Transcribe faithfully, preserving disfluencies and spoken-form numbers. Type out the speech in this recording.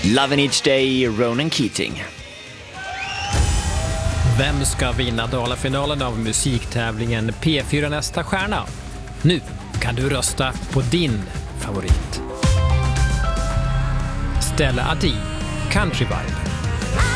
Lovin' Each Day, Ronan Keating. Vem ska vinna Dalafinalen av musiktävlingen P fyra Nästa stjärna? Nu kan du rösta på din favorit. Stella Adi, Country Vibe.